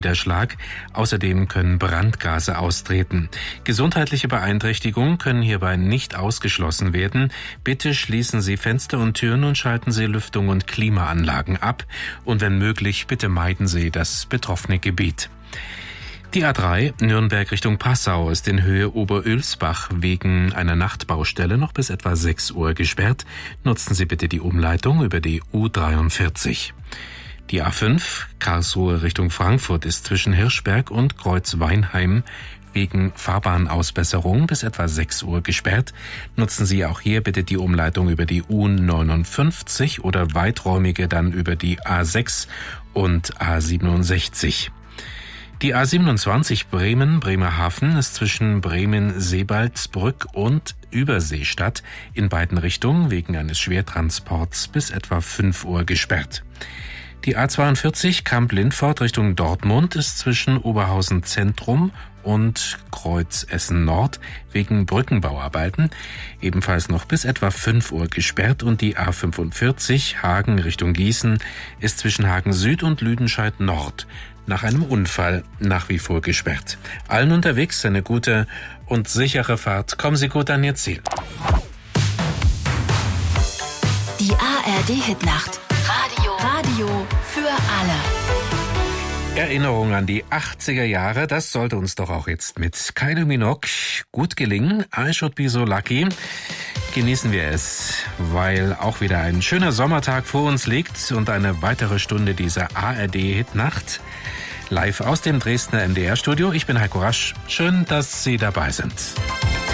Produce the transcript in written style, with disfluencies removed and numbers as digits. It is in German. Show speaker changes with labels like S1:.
S1: Niederschlag. Außerdem können Brandgase austreten. Gesundheitliche Beeinträchtigungen können hierbei nicht ausgeschlossen werden. Bitte schließen Sie Fenster und Türen und schalten Sie Lüftung und Klimaanlagen ab. Und wenn möglich, bitte meiden Sie das betroffene Gebiet. Die A3 Nürnberg Richtung Passau ist in Höhe Oberölsbach wegen einer Nachtbaustelle noch bis etwa 6 Uhr gesperrt. Nutzen Sie bitte die Umleitung über die U43. Die A5 Karlsruhe Richtung Frankfurt ist zwischen Hirschberg und Kreuzweinheim wegen Fahrbahnausbesserung bis etwa 6 Uhr gesperrt. Nutzen Sie auch hier bitte die Umleitung über die U59 oder weiträumige dann über die A6 und A67. Die A27 Bremen-Bremerhaven ist zwischen Bremen-Sebaldsbrück und Überseestadt in beiden Richtungen wegen eines Schwertransports bis etwa 5 Uhr gesperrt. Die A42 Kamp-Lindfort Richtung Dortmund ist zwischen Oberhausen Zentrum und Kreuz Essen Nord wegen Brückenbauarbeiten ebenfalls noch bis etwa 5 Uhr gesperrt und die A45 Hagen Richtung Gießen ist zwischen Hagen Süd und Lüdenscheid Nord nach einem Unfall nach wie vor gesperrt. Allen unterwegs eine gute und sichere Fahrt. Kommen Sie gut an Ihr Ziel.
S2: Die ARD-Hitnacht. Radio für alle.
S1: Erinnerung an die 80er Jahre, das sollte uns doch auch jetzt mit Kylie Minogue gut gelingen. I Should Be So Lucky. Genießen wir es, weil auch wieder ein schöner Sommertag vor uns liegt und eine weitere Stunde dieser ARD-Hitnacht live aus dem Dresdner MDR-Studio. Ich bin Heiko Rasch. Schön, dass Sie dabei sind.